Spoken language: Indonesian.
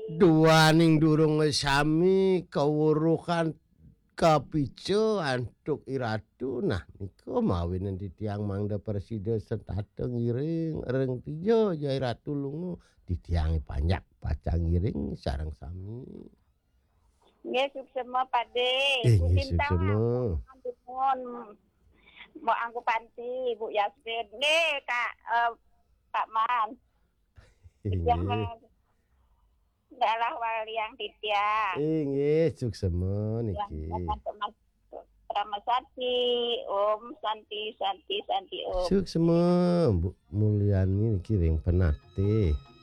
Duaning durung sami kawuruhan kapicu antuk iratu nah niku mawinen di tiang mangda presiden setatung ngiring reng tijo jai ratu lungu ditiangi banyak pacang ngiring sareng sami. Nggih suksema Pakde. Bu Nggih Sinta suksema. nuwun Mbok Angku Panti, Bu Yasmin. Nggih Kak Pak Man. Nggih. Dalah waliang titiang. Nggih suksema Yang niki. Mas Ramasati, Om Santi Om. Suksema Bu Mulyani niki ring penate.